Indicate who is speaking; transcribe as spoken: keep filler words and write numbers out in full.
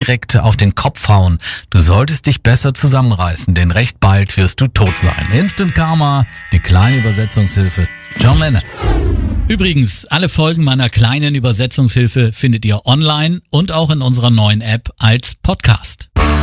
Speaker 1: direkt auf den Kopf hauen. Du solltest dich besser zusammenreißen, denn recht bald wirst du tot sein. Instant Karma, die kleine Übersetzungshilfe. John Lennon.
Speaker 2: Übrigens, alle Folgen meiner kleinen Übersetzungshilfe findet ihr online und auch in unserer neuen App als Podcast.